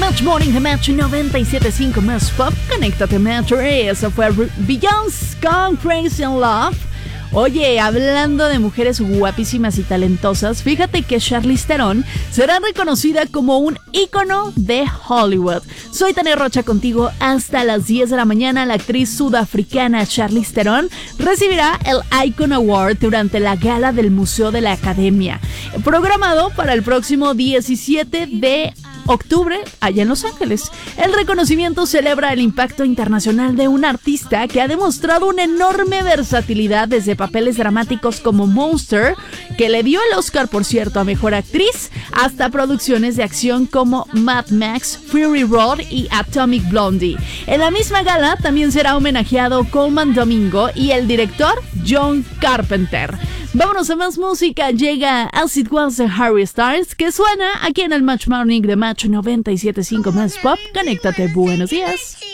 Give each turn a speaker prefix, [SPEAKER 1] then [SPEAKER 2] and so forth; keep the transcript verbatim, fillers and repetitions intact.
[SPEAKER 1] Match Morning de Match noventa y siete punto cinco más Pop. Conéctate, Match. Eso fue Beyoncé con Crazy in Love. Oye, hablando de mujeres guapísimas y talentosas, fíjate que Charlize Theron será reconocida como un ícono de Hollywood. Soy Tania Rocha contigo hasta las diez de la mañana. La actriz sudafricana Charlize Theron recibirá el Icon Award durante la gala del Museo de la Academia, programado para el próximo diecisiete de octubre allá en Los Ángeles. El reconocimiento celebra el impacto internacional de un artista que ha demostrado una enorme versatilidad desde papeles dramáticos como Monster, que le dio el Oscar, por cierto, a Mejor Actriz, hasta producciones de acción como Mad Max, Fury Road y Atomic Blondie. En la misma gala también será homenajeado Colman Domingo y el director John Carpenter. Vámonos a más música. Llega As It Was de Harry Styles, que suena aquí en el Match Morning de Match noventa y siete punto cinco más Pop. Conéctate, buenos días.